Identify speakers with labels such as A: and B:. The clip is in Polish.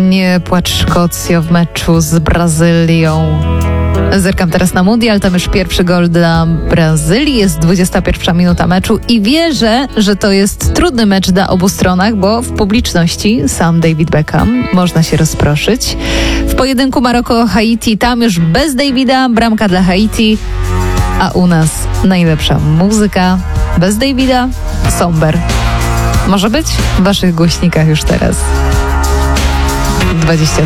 A: Nie płacz Szkocjo w meczu z Brazylią. Zerkam teraz na mundial, tam już pierwszy gol dla Brazylii, jest 21 minuta meczu i wierzę, że to jest trudny mecz dla obu stronach, bo w publiczności sam David Beckham, można się rozproszyć. W pojedynku Maroko-Haiti, tam już bez Davida, bramka dla Haiti, a u nas najlepsza muzyka, bez Davida, Somber. Może być w waszych głośnikach już teraz. 23